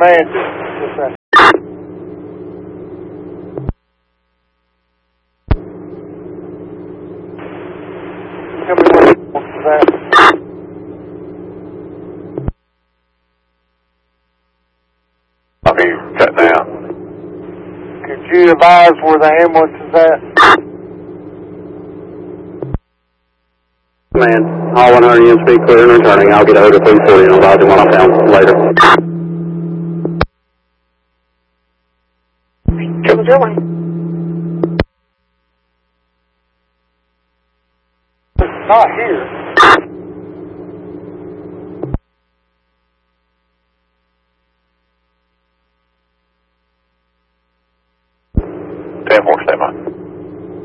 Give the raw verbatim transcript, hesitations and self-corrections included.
command. Just that. Tell me what was that. I'll be cut down. Could you advise where the ambulance is at? Man, all one hundred units be clear and returning. I'll get over to three forty and advise you when I'm down later. Triple zero one. It's not here.